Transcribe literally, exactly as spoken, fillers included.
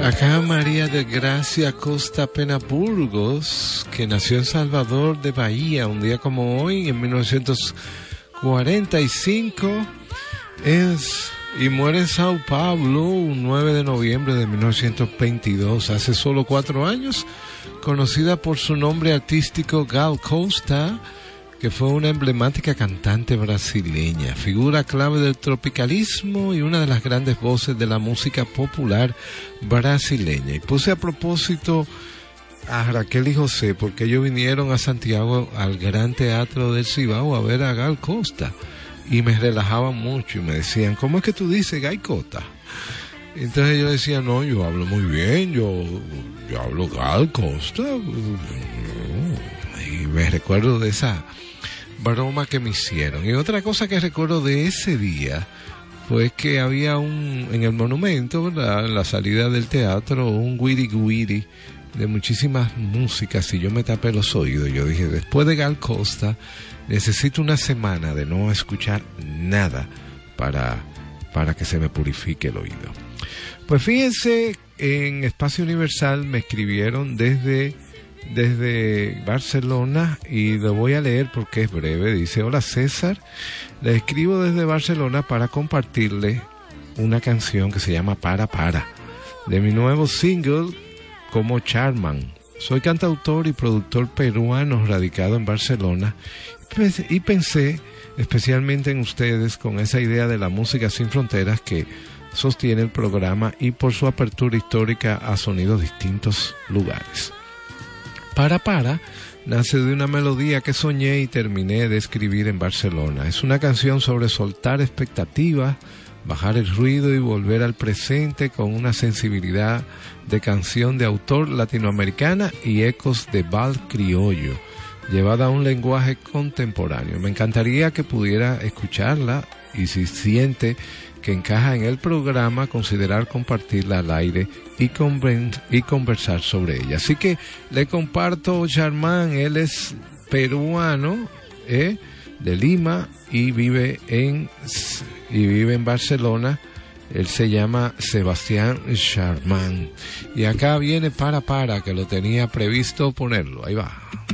Acá María de Gracia Costa Pena Burgos, que nació en Salvador de Bahía un día como hoy, en mil novecientos cuarenta y cinco, es, y muere en Sao Paulo un nueve de noviembre de mil novecientos veintidós, hace solo cuatro años, conocida por su nombre artístico Gal Costa, que fue una emblemática cantante brasileña, figura clave del tropicalismo y una de las grandes voces de la música popular brasileña. Y puse a propósito a Raquel y José porque ellos vinieron a Santiago al Gran Teatro del Cibao a ver a Gal Costa y me relajaban mucho y me decían, ¿cómo es que tú dices Gal Costa? Entonces yo decía, no, yo hablo muy bien, yo, yo hablo Gal Costa. Y me recuerdo de esa broma que me hicieron. Y otra cosa que recuerdo de ese día fue que había un, en el monumento, ¿verdad?, en la salida del teatro, un guiri guiri de muchísimas músicas, y yo me tapé los oídos. Yo dije, después de Gal Costa necesito una semana de no escuchar nada para, para que se me purifique el oído. Pues fíjense, en Espacio Universal me escribieron desde desde Barcelona y lo voy a leer porque es breve. Dice: hola César, le escribo desde Barcelona para compartirle una canción que se llama Para Para, de mi nuevo single Como Charman. Soy cantautor y productor peruano radicado en Barcelona y pensé especialmente en ustedes con esa idea de la música sin fronteras que sostiene el programa y por su apertura histórica a sonidos de distintos lugares. Para Para nace de una melodía que soñé y terminé de escribir en Barcelona. Es una canción sobre soltar expectativas, bajar el ruido y volver al presente con una sensibilidad de canción de autor latinoamericana y ecos de vals criollo, llevada a un lenguaje contemporáneo. Me encantaría que pudiera escucharla y si siente que encaja en el programa, considerar compartirla al aire y, conven- y conversar sobre ella. Así que le comparto Charmán. Él es peruano, ¿eh? de Lima y vive en y vive en Barcelona. Él se llama Sebastián Charmán y acá viene Para Para, que lo tenía previsto ponerlo. Ahí va.